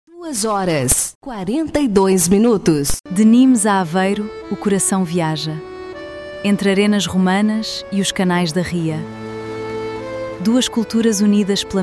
2h42. De Nimes a Aveiro, o coração viaja, entre arenas romanas e os canais da Ria. Duas culturas unidas pela